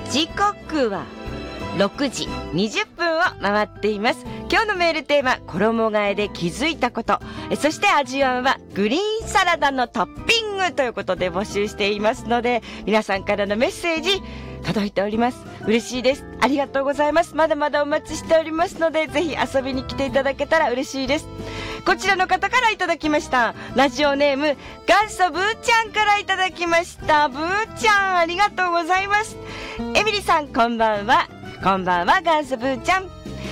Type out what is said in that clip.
時刻は6時20分を回っています。今日のメールテーマ、衣替えで気づいたこと。そして味わうはグリーンサラダのトッピングということで募集していますので、皆さんからのメッセージ届いております。嬉しいです。ありがとうございます。まだまだお待ちしておりますので、ぜひ遊びに来ていただけたら嬉しいです。こちらの方からいただきました。ラジオネーム元祖ブーちゃんからいただきました。ブーちゃん、ありがとうございます。エミリさん、こんばんは。こんばんは、元祖ブーちゃん。